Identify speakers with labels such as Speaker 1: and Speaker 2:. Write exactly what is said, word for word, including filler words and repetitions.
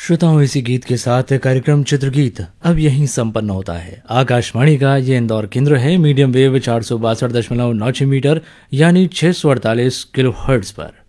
Speaker 1: श्रोताओं, इसी गीत के साथ कार्यक्रम चित्रगीत अब यहीं संपन्न होता है। आकाशवाणी का ये इंदौर केंद्र है मीडियम वेव चार सौ बासठ दशमलव नौ छह मीटर यानी छह सौ अड़तालीस किलो हर्ट्ज पर।